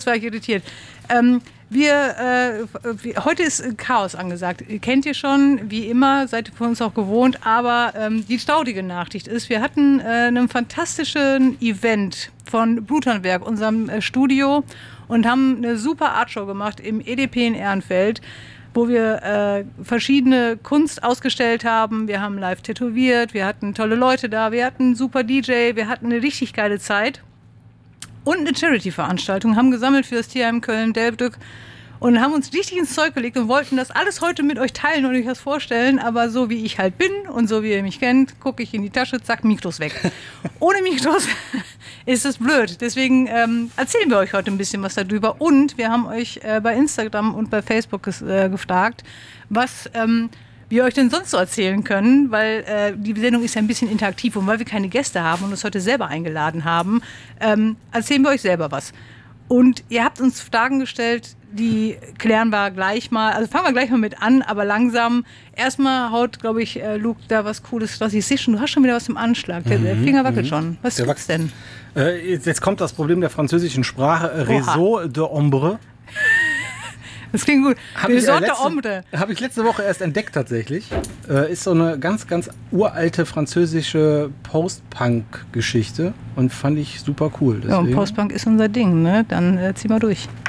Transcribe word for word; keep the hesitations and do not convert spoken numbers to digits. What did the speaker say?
war ich irritiert. Ähm, wir, äh, wir, heute ist Chaos angesagt. Kennt ihr schon, wie immer, seid ihr von uns auch gewohnt. Aber ähm, die staudige Nachricht ist, wir hatten äh, einen fantastischen Event von Bluthandwerk, unserem äh, Studio, und haben eine super Artshow gemacht im E D P in Ehrenfeld, wo wir äh, verschiedene Kunst ausgestellt haben. Wir haben live tätowiert, wir hatten tolle Leute da, wir hatten einen super D J, wir hatten eine richtig geile Zeit. Und eine Charity-Veranstaltung, haben gesammelt für das Tierheim Köln-Delbrück und haben uns richtig ins Zeug gelegt und wollten das alles heute mit euch teilen und euch das vorstellen. Aber so wie ich halt bin und so wie ihr mich kennt, gucke ich in die Tasche, zack, Mikros weg. Ohne Mikros ist es blöd. Deswegen ähm, erzählen wir euch heute ein bisschen was darüber. Und wir haben euch äh, bei Instagram und bei Facebook ges- äh, gefragt, was... Ähm, wir euch denn sonst so erzählen können, weil äh, die Sendung ist ja ein bisschen interaktiv und weil wir keine Gäste haben und uns heute selber eingeladen haben, ähm, erzählen wir euch selber was. Und ihr habt uns Fragen gestellt, die klären wir gleich mal, also fangen wir gleich mal mit an, aber langsam. Erstmal haut, glaube ich, äh, Luke da was Cooles raus. Ich sehe schon, du hast schon wieder was im Anschlag. Der, der Finger wackelt mhm. schon. Was gibt's denn? Äh, jetzt kommt das Problem der französischen Sprache. Réseau de Ombre. Das klingt gut. Habe ich, äh, hab ich letzte Woche erst entdeckt tatsächlich. Äh, ist so eine ganz, ganz uralte französische Post-Punk-Geschichte und fand ich super cool. Ja, und Post-Punk ist unser Ding, ne? Dann äh, zieh mal durch.